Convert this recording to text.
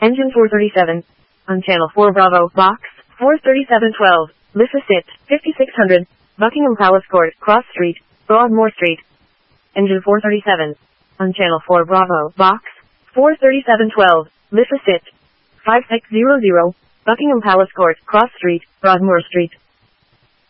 Engine 437. On Channel 4 Bravo, Box 43712, Lissa Sit, 5600, Buckingham Palace Court, Cross Street, Broadmoor Street. Engine 437. On Channel 4 Bravo, Box 43712, Lissa Sit, 5600, Buckingham Palace Court, Cross Street, Broadmoor Street.